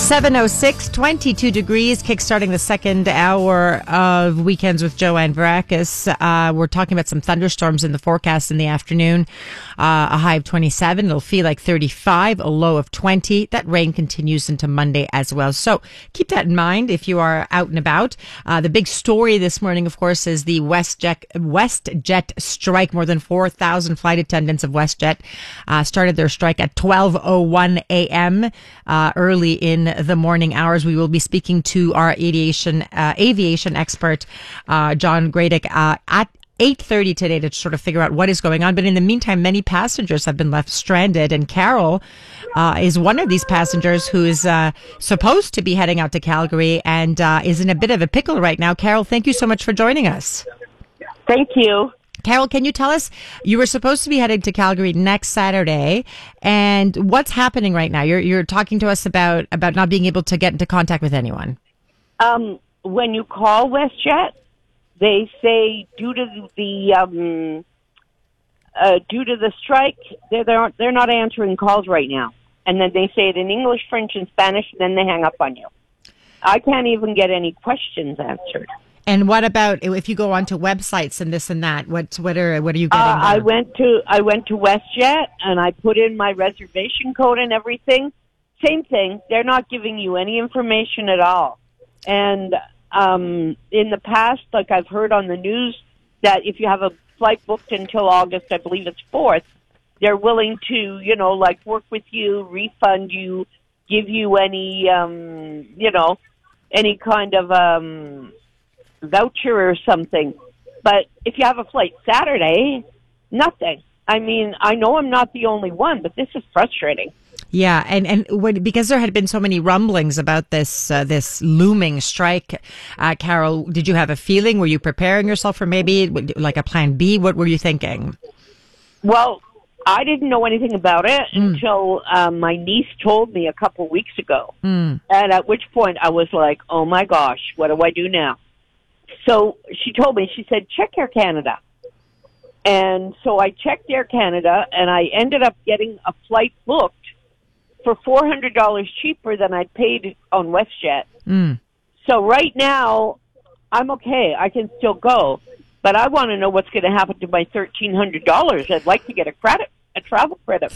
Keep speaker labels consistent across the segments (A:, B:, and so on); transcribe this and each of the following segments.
A: 7:06, 22 degrees, kickstarting the second hour of Weekends with Joanne Varakis. We're talking about some thunderstorms in the forecast in the afternoon. A high of 27. It'll feel like 35, a low of 20. That rain continues into Monday as well. So keep that in mind if you are out and about. The big story this morning, of course, is the WestJet strike. More than 4,000 flight attendants of WestJet started their strike at 12:01 a.m. Early in the morning hours. We will be speaking to our aviation expert, John Gradick, at 8:30 today to sort of figure out what is going on. But in the meantime, many passengers have been left stranded, and Carol is one of these passengers who is supposed to be heading out to Calgary and is in a bit of a pickle right now. Carol, thank you so much for joining us.
B: Thank you.
A: Carol, can you tell us, you were supposed to be heading to Calgary next Saturday, and what's happening right now? You're talking to us about not being able to get into contact with anyone.
B: When you call WestJet, they say due to the strike, they're not answering calls right now, and then they say it in English, French, and Spanish, and then they hang up on you. I can't even get any questions answered.
A: And what about if you go onto websites and this and that? What are you getting?
B: I went to WestJet and I put in my reservation code and everything. Same thing. They're not giving you any information at all. And in the past, like I've heard on the news, that if you have a flight booked until August, I believe it's 4th, they're willing to, work with you, refund you, give you any, any kind of voucher or something. But if you have a flight Saturday, nothing. I mean, I know I'm not the only one, but this is frustrating.
A: Yeah, and because there had been so many rumblings about this looming strike, Carol, did you have a feeling? Were you preparing yourself for maybe like a plan B? What were you thinking?
B: Well, I didn't know anything about it until my niece told me a couple weeks ago. And at which point I was like, oh my gosh, what do I do now? So she told me, she said, check Air Canada. And so I checked Air Canada, and I ended up getting a flight booked for $400 cheaper than I'd paid on WestJet. So right now, I'm okay. I can still go. But I want to know what's going to happen to my $1,300. I'd like to get a travel credit.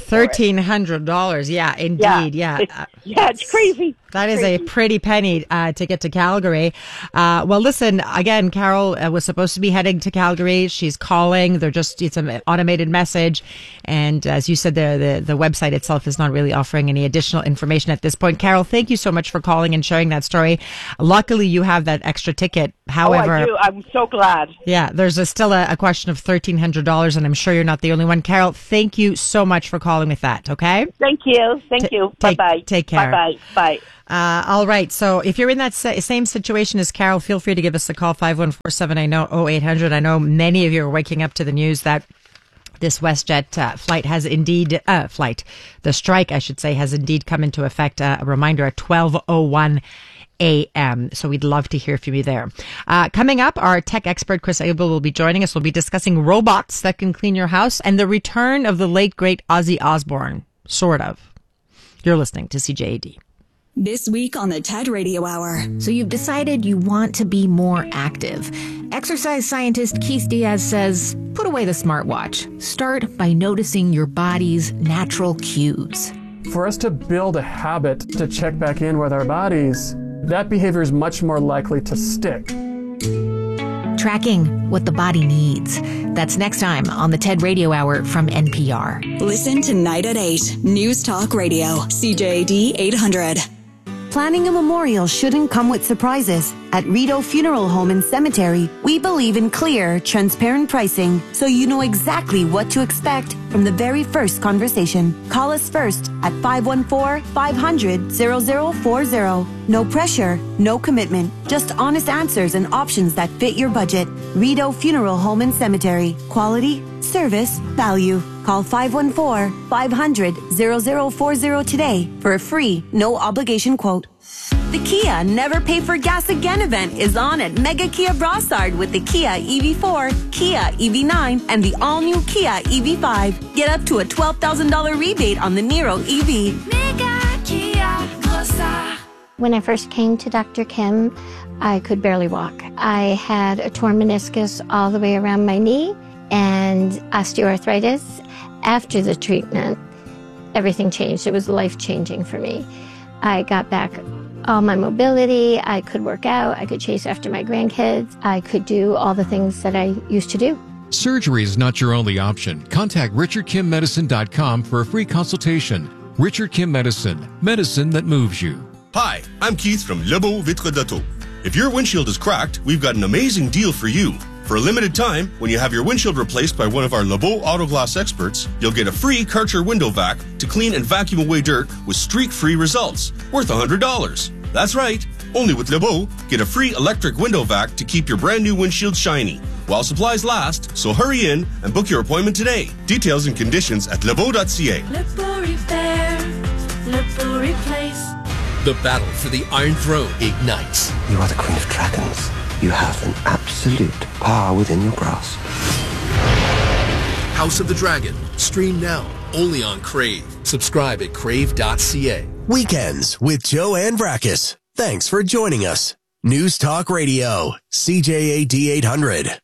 A: $1,300. Yeah, indeed. Yeah.
B: It's crazy.
A: That is a pretty penny to get to Calgary. Well, listen, again, Carol was supposed to be heading to Calgary. She's calling. It's an automated message. And as you said, the website itself is not really offering any additional information at this point. Carol, thank you so much for calling and sharing that story. Luckily, you have that extra ticket. However,
B: I do. I'm so glad.
A: Yeah, there's still a question of $1,300, and I'm sure you're not the only one. Carol, thank you so much for calling with that, okay?
B: Thank you. Thank you. Bye-bye.
A: Take care.
B: Bye-bye. Bye.
A: All right. So if you're in that same situation as Carol, feel free to give us a call, 514-790-0800. I know many of you are waking up to the news that this WestJet flight has indeed, the strike, I should say, has indeed come into effect. A reminder at 12:01 a.m. So we'd love to hear from you there. Coming up, our tech expert, Chris Abel, will be joining us. We'll be discussing robots that can clean your house and the return of the late, great Ozzy Osbourne. Sort of. You're listening to CJAD.
C: This week on the TED Radio Hour.
D: So you've decided you want to be more active. Exercise scientist Keith Diaz says, put away the smartwatch. Start by noticing your body's natural cues.
E: For us to build a habit to check back in with our bodies, that behavior is much more likely to stick.
D: Tracking what the body needs. That's next time on the TED Radio Hour from NPR.
C: Listen tonight at 8. News Talk Radio, CJAD 800.
F: Planning a memorial shouldn't come with surprises. At Rideau Funeral Home and Cemetery, we believe in clear, transparent pricing so you know exactly what to expect from the very first conversation. Call us first at 514-500-0040. No pressure, no commitment, just honest answers and options that fit your budget. Rideau Funeral Home and Cemetery. Quality, service, value. Call 514-500-0040 today for a free, no obligation quote. The Kia Never Pay for Gas Again event is on at Mega Kia Brossard with the Kia EV4, Kia EV9, and the all-new Kia EV5. Get up to a $12,000 rebate on the Niro EV.
G: Mega Kia Brossard. When I first came to Dr. Kim, I could barely walk. I had a torn meniscus all the way around my knee and osteoarthritis. After the treatment, everything changed. It was life-changing for me. I got back all my mobility. I could work out. I could chase after my grandkids. I could do all the things that I used to do.
H: Surgery is not your only option. Contact RichardKimMedicine.com for a free consultation. Richard Kim Medicine. Medicine that moves you.
I: Hi, I'm Keith from Lebeau Vitre d'Auto. If your windshield is cracked, we've got an amazing deal for you. For a limited time, when you have your windshield replaced by one of our Lebeau Auto Glass experts, you'll get a free Karcher window vac to clean and vacuum away dirt with streak-free results, worth $100. That's right. Only with Lebeau, get a free electric window vac to keep your brand new windshield shiny while supplies last, so hurry in and book your appointment today. Details and conditions at lebeau.ca.
J: Lebeau Repair, Lebeau Replace.
K: The battle for the Iron Throne ignites.
L: You are the Queen of Dragons. You have an absolute power within your grasp.
K: House of the Dragon. Stream now, only on Crave. Subscribe at crave.ca.
M: Weekends with Joanne Brakis. Thanks for joining us. News Talk Radio, CJAD 800.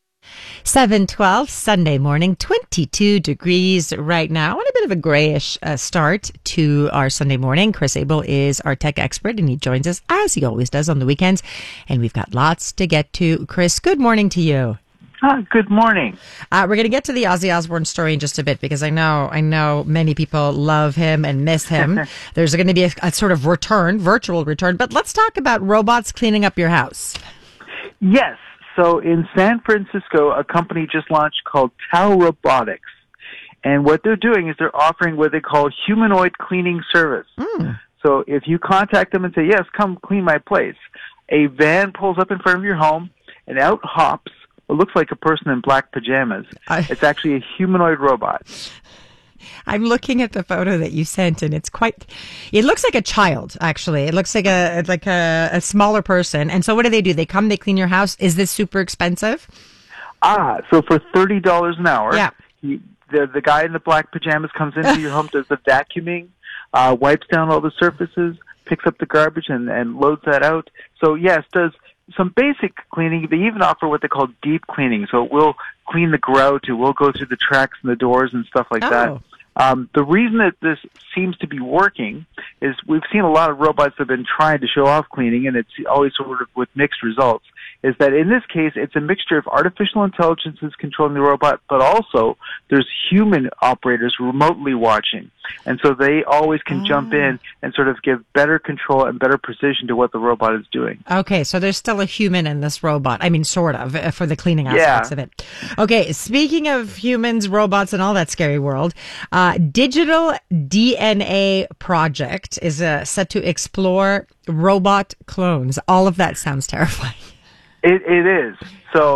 A: 7:12 Sunday morning, 22 degrees right now, and a bit of a grayish start to our Sunday morning. Chris Abel is our tech expert, and he joins us as he always does on the weekends. And we've got lots to get to. Chris, good morning to you.
N: Good morning.
A: We're going to get to the Ozzy Osbourne story in just a bit because I know many people love him and miss him. There's going to be a sort of virtual return, but let's talk about robots cleaning up your house.
N: Yes. So in San Francisco, a company just launched called Tau Robotics. And what they're doing is they're offering what they call humanoid cleaning service. So if you contact them and say, yes, come clean my place, a van pulls up in front of your home and out hops what looks like a person in black pajamas. It's actually a humanoid robot.
A: I'm looking at the photo that you sent, and it looks like a child, actually. It looks like a smaller person. And so what do? They come, they clean your house. Is this super expensive?
N: So for $30 an hour,
A: yeah.
N: The guy in the black pajamas comes into your home, does the vacuuming, wipes down all the surfaces, picks up the garbage, and loads that out. So yes, does some basic cleaning. They even offer what they call deep cleaning. So it will clean the grout, it will go through the cracks in the doors and stuff like that. The reason that this seems to be working is we've seen a lot of robots that have been trying to show off cleaning, and it's always sort of with mixed results, is that in this case, it's a mixture of artificial intelligence is controlling the robot, but also there's human operators remotely watching. And so they always can jump in and sort of give better control and better precision to what the robot is doing.
A: Okay, so there's still a human in this robot. I mean, sort of, for the cleaning aspects of it. Okay, speaking of humans, robots, and all that scary world, Digital DNA Project is set to explore robot clones. All of that sounds terrifying.
N: It is. So